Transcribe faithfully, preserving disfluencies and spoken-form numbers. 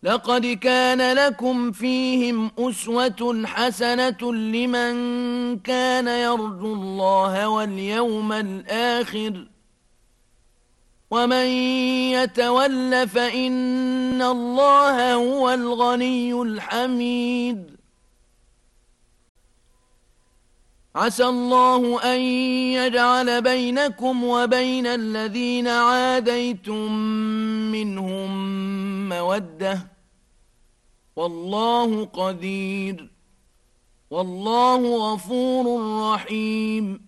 لقد كان لكم فيهم أسوة حسنة لمن كان يرجو الله واليوم الآخر ومن يتول فإن الله هو الغني الحميد. عسى الله أن يجعل بينكم وبين الذين عاديتم منهم مودة والله قدير والله غفور رحيم.